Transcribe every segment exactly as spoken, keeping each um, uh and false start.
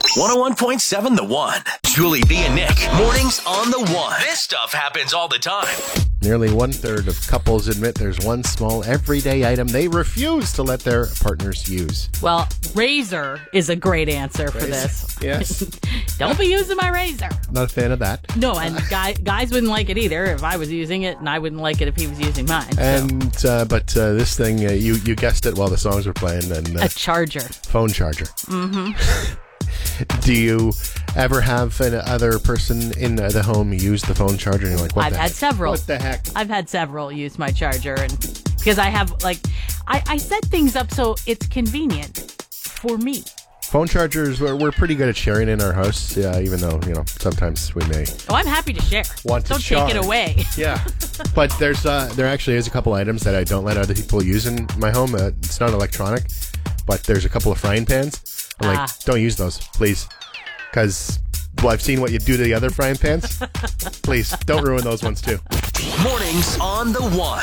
one oh one point seven The One. Julie B and Nick. Mornings on The One. This stuff happens all the time. Nearly one-third of couples admit there's one small everyday item they refuse to let their partners use. Well, razor is a great answer for Razor. this. Yes. Don't be using my razor. Not a fan of that. No, and guy, guys wouldn't like it either if I was using it, and I wouldn't like it if he was using mine. So. And uh, But uh, this thing, uh, you, you guessed it while the songs were playing. And uh, A charger. Phone charger. Mm-hmm. Do you ever have an other person in the home use the phone charger and you're like, what I've the had heck? several. What the heck? I've had several use my charger, and because I have, like, I, I set things up so it's convenient for me. Phone chargers, we're, we're pretty good at sharing in our house, yeah, even though, you know, sometimes we may Oh, I'm happy to share. want to Don't charge. take it away. Yeah. But there's uh, there actually is a couple items that I don't let other people use in my home. Uh, it's not electronic, but there's a couple of frying pans. I'm Ah. like, don't use those, please. Because, well, I've seen what you do to the other frying pans. Please, don't ruin those ones, too. Mornings on The One.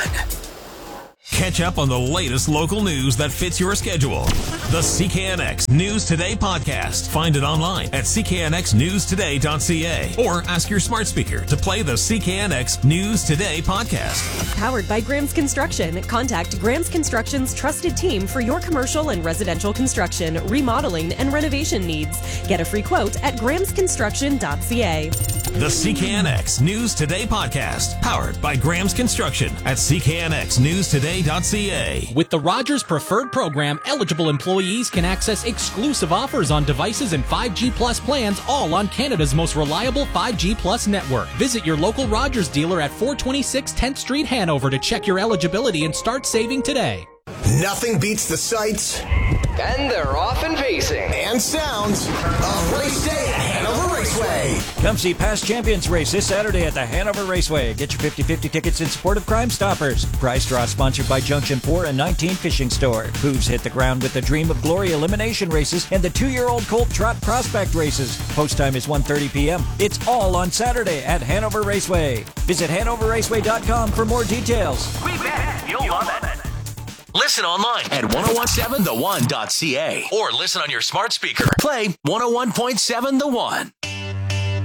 Catch up on the latest local news that fits your schedule. The C K N X News Today podcast. Find it online at c k n x news today dot c a or ask your smart speaker to play the C K N X News Today podcast. Powered by Graham's Construction. Contact Graham's Construction's trusted team for your commercial and residential construction, remodeling, and renovation needs. Get a free quote at grahams construction dot c a. The C K N X News Today podcast. Powered by Graham's Construction at c k n x news today dot c a. With the Rogers Preferred program, eligible employees can access exclusive offers on devices and five G Plus plans, all on Canada's most reliable five G Plus network. Visit your local Rogers dealer at four twenty-six tenth Street, Hanover to check your eligibility and start saving today. Nothing beats the sights And they're off and pacing. and sounds of race day at Hanover Raceway. Come see past champions race this Saturday at the Hanover Raceway. Get your fifty-fifty tickets in support of Crime Stoppers. Prize draw sponsored by Junction four and nineteen Fishing Store. Hooves hit the ground with the Dream of Glory elimination races and the two-year-old Colt Trot Prospect races. Post time is one thirty p.m. It's all on Saturday at Hanover Raceway. Visit hanover raceway dot com for more details. We bet you'll love it. Listen online at one oh one seven the one dot c a or listen on your smart speaker. Play one oh one point seven The One.